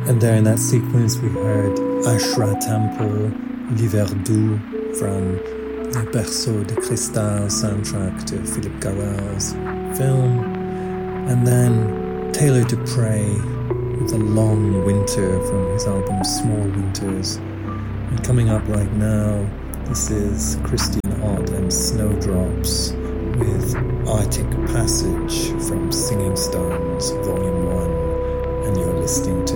And there in that sequence we heard Ashra Temple, L'Hiver Doux from the Berceau de Cristal soundtrack to Philip Garrel's film. And then Taylor Dupre with A Long Winter from his album Small Winters. And coming up right now, this is Christine Ott and Snowdrops with Arctic Passage from Singing Stones Volume 1. And you're listening